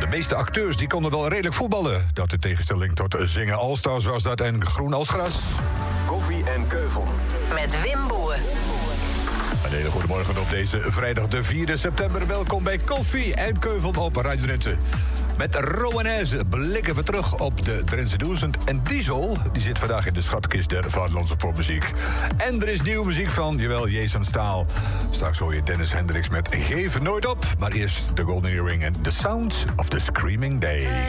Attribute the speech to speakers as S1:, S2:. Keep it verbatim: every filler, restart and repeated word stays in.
S1: meeste acteurs die konden wel redelijk voetballen. Dat in tegenstelling tot zingen Allstars was dat en groen als gras.
S2: Koffie en Keuvel.
S3: Met Wim Boer.
S1: Een hele goede morgen op deze vrijdag de vierde september. Welkom bij Koffie en Keuvel op Radio Drenthe. Met Rowanese blikken we terug op de Drentse Duizend. En Diesel, die zit vandaag in de schatkist der vaderlandse popmuziek. En er is nieuwe muziek van, jawel, Jason Staal. Straks hoor je Dennis Hendricks met Geef nooit op. Maar eerst de Golden Earring en The Sound of the Screaming Day.